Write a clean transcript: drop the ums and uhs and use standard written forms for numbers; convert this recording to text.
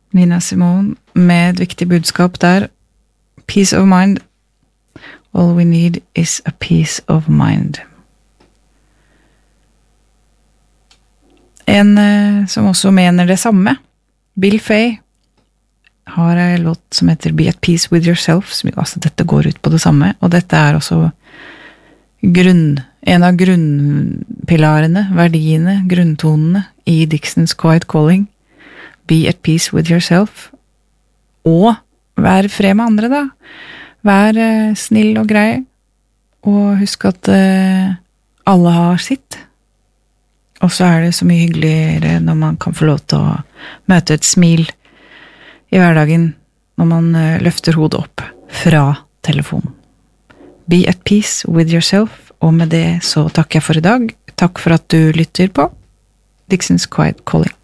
Nina Simone, med et viktig budskap der. Peace of mind. All we need is a peace of mind. En som også mener det samme, Bill Fay, har en låt som heter Be at Peace with Yourself, som altså dette går ut på det samme, og dette er også en av grunnpilarene, verdiene, grunntonene i Dixons Quiet Calling. Be at peace with yourself, og vær fred med andre da. Vær snill og grei, og husk at alle har sitt. Og så er det så mye hyggeligere når man kan få lov til å møte et smil i hverdagen, når man løfter hodet opp fra telefonen. Be at peace with yourself, og med det så takker jeg for i dag. Takk for at du lytter på Dixons Quiet Calling.